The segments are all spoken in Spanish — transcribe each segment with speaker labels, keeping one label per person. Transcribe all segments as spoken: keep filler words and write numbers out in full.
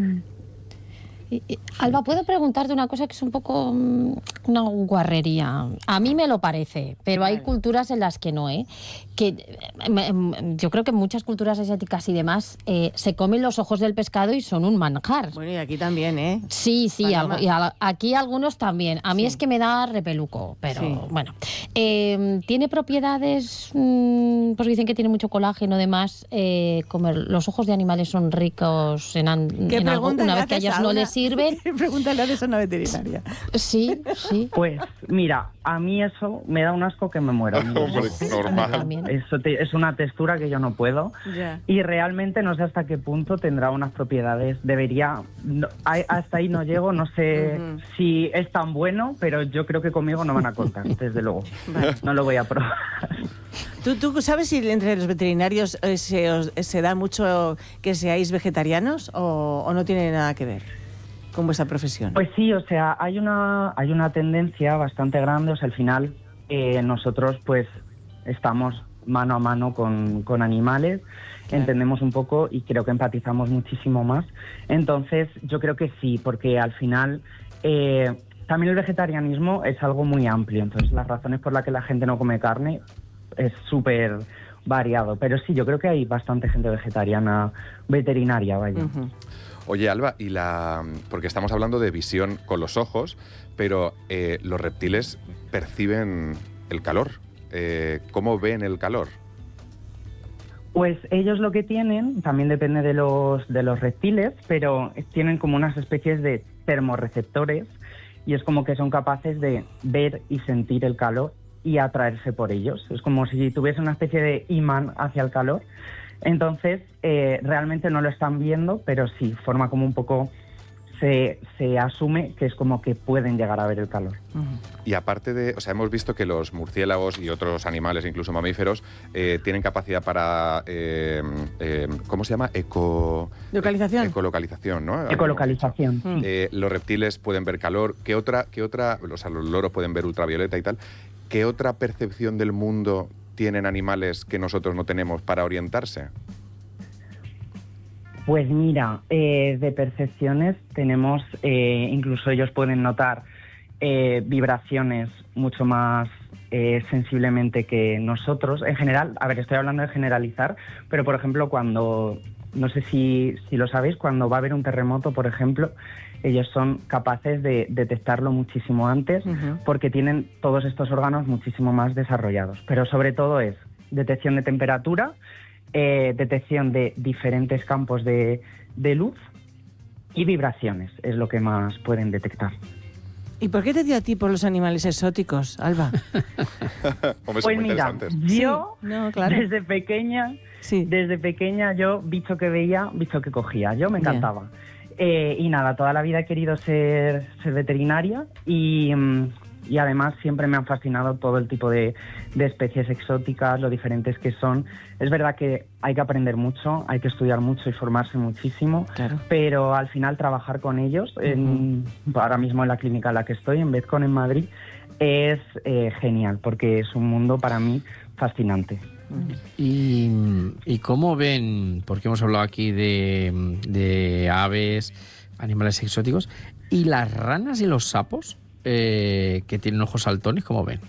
Speaker 1: Mm. Y, y, Alba, ¿puedo preguntarte una cosa que es un poco um, una guarrería? A mí me lo parece, pero hay culturas en las que no, ¿eh? Que eh, yo creo que en muchas culturas asiáticas y demás eh, se comen los ojos del pescado y son un manjar.
Speaker 2: Bueno, y aquí también, ¿eh?
Speaker 1: Sí, sí, algo, y a, aquí algunos también. A mí sí. es que me da repeluco, pero sí. bueno. Eh, ¿Tiene propiedades? Mmm, pues dicen que tiene mucho colágeno, además. Eh, comer los ojos de animales son ricos en, an, en algo. Una vez que a ellos no les sirven.
Speaker 2: Pregúntale a una veterinaria.
Speaker 1: Sí, sí.
Speaker 3: Pues mira, a mí eso me da un asco que me muero.
Speaker 4: Hombre, normal.
Speaker 3: Eso te, es una textura que yo no puedo.
Speaker 2: Yeah.
Speaker 3: Y realmente no sé hasta qué punto tendrá unas propiedades. Debería... No, hasta ahí no llego, no sé uh-huh. si es tan bueno, pero yo creo que conmigo no van a contar, desde luego. Vale. No lo voy a probar.
Speaker 2: ¿Tú, tú sabes si entre los veterinarios eh, se, os, se da mucho que seáis vegetarianos o, o no tiene nada que ver con vuestra profesión?
Speaker 3: Pues sí, o sea, hay una hay una tendencia bastante grande, o sea, al final eh, nosotros pues estamos mano a mano con, con animales, claro. Entendemos un poco y creo que empatizamos muchísimo más. Entonces, yo creo que sí, porque al final eh, también el vegetarianismo es algo muy amplio, entonces las razones por las que la gente no come carne es súper variado, pero sí, yo creo que hay bastante gente vegetariana, veterinaria, vaya.
Speaker 2: Uh-huh.
Speaker 4: Oye, Alba, y la porque estamos hablando de visión con los ojos, pero eh, los reptiles perciben el calor. Eh, ¿Cómo ven el calor?
Speaker 3: Pues ellos lo que tienen, también depende de los, de los reptiles, pero tienen como unas especies de termorreceptores y es como que son capaces de ver y sentir el calor y atraerse por ellos. Es como si tuviese una especie de imán hacia el calor. Entonces, eh, realmente no lo están viendo, pero sí, forma como un poco... Se, se asume que es como que pueden llegar a ver el calor.
Speaker 4: Uh-huh. Y aparte de... O sea, hemos visto que los murciélagos y otros animales, incluso mamíferos, eh, tienen capacidad para... Eh, eh, ¿Cómo se llama? Eco...
Speaker 2: Localización.
Speaker 4: Ecolocalización, ¿no?
Speaker 3: Ecolocalización.
Speaker 4: Uh-huh. eh, los reptiles pueden ver calor. ¿Qué otra...? ¿Qué otra? O sea, los loros pueden ver ultravioleta y tal. ¿Qué otra percepción del mundo tienen animales que nosotros no tenemos para orientarse?
Speaker 3: Pues mira, eh, de percepciones tenemos, eh, incluso ellos pueden notar eh, vibraciones mucho más eh, sensiblemente que nosotros. En general, a ver, estoy hablando de generalizar, pero por ejemplo cuando, no sé si, si lo sabéis, cuando va a haber un terremoto, por ejemplo, ellos son capaces de detectarlo muchísimo antes uh-huh. porque tienen todos estos órganos muchísimo más desarrollados. Pero sobre todo es detección de temperatura, Eh, detección de diferentes campos de, de luz y vibraciones, es lo que más pueden detectar.
Speaker 2: ¿Y por qué te dio a ti por los animales exóticos, Alba?
Speaker 4: Hombre,
Speaker 3: pues
Speaker 4: muy
Speaker 3: mira, yo
Speaker 2: sí, no, claro.
Speaker 3: desde pequeña, sí. desde pequeña yo bicho que veía, bicho que cogía, yo me encantaba. Eh, y nada, toda la vida he querido ser, ser veterinaria y... Um, Y además siempre me han fascinado todo el tipo de, de especies exóticas, lo diferentes que son. Es verdad que hay que aprender mucho, hay que estudiar mucho y formarse muchísimo,
Speaker 2: claro.
Speaker 3: pero al final trabajar con ellos, uh-huh. en, ahora mismo en la clínica en la que estoy, en Vezcon en Madrid, es eh, genial, porque es un mundo para mí fascinante.
Speaker 5: Uh-huh. ¿Y, ¿Y cómo ven, porque hemos hablado aquí de, de aves, animales exóticos, y las ranas y los sapos? Eh, que tienen ojos saltones, ¿cómo ven?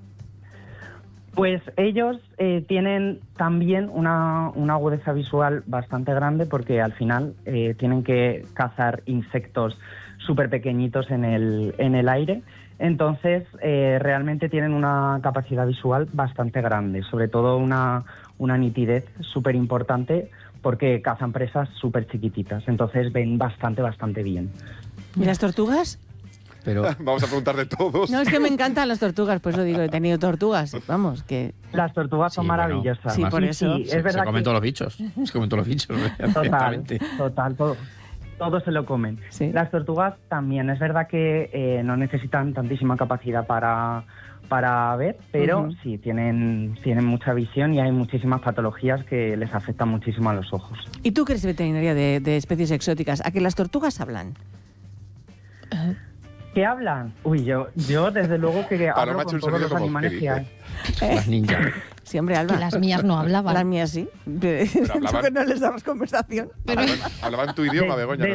Speaker 3: Pues ellos eh, tienen también una, una agudeza visual bastante grande porque al final eh, tienen que cazar insectos súper pequeñitos en el, en el aire. Entonces eh, realmente tienen una capacidad visual bastante grande, sobre todo una, una nitidez súper importante porque cazan presas súper chiquititas. Entonces ven bastante, bastante bien.
Speaker 2: ¿Y las tortugas?
Speaker 5: Pero...
Speaker 4: Vamos a preguntar de todos.
Speaker 2: No, es que me encantan las tortugas, pues lo digo, he tenido tortugas, vamos, que...
Speaker 3: Las tortugas son
Speaker 5: sí,
Speaker 3: maravillosas.
Speaker 5: Bueno,
Speaker 2: sí, por eso.
Speaker 3: Sí,
Speaker 5: se,
Speaker 3: es verdad
Speaker 5: se comen
Speaker 3: que...
Speaker 5: todos los bichos, se comen todos los bichos.
Speaker 3: Total, total, todo, todo se lo comen.
Speaker 2: Sí.
Speaker 3: Las tortugas también, es verdad que eh, no necesitan tantísima capacidad para, para ver, pero uh-huh. sí, tienen, tienen mucha visión y hay muchísimas patologías que les afectan muchísimo a los ojos.
Speaker 2: ¿Y tú que eres veterinaria de, de especies exóticas, a que las tortugas hablan?
Speaker 3: Uh-huh. ¿Qué hablan? Uy, yo, yo desde luego que hablo con todos los animales que hay.
Speaker 5: Las ninjas.
Speaker 2: Sí, hombre, Alba.
Speaker 1: Que las mías no hablaban.
Speaker 2: Las mías sí.
Speaker 4: Pero hablaban...
Speaker 2: que no les damos conversación.
Speaker 4: Pero... Hablaban, hablaban tu idioma,
Speaker 3: de,
Speaker 4: Begoña.
Speaker 3: de...